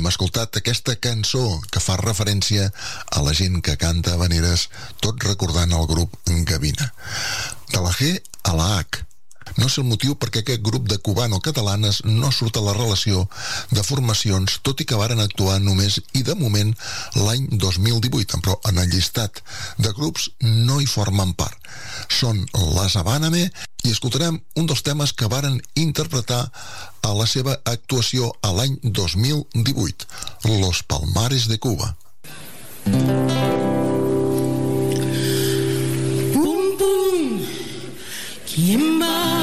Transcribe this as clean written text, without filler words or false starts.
hem escoltat aquesta cançó que fa referència a la gent que canta habaneres, tot recordant el grup Gavina. De la G a la H. No sé el motiu perquè aquest grup de cubano-catalanes no surt a la relació de formacions, tot i que varen actuar només i de moment l'any 2018, però en el llistat de grups no hi formen part. Són les Habáname i escoltarem un dels temes que varen interpretar a la seva actuació a l'any 2018, Los Palmares de Cuba. Pum, pum, ¿quién va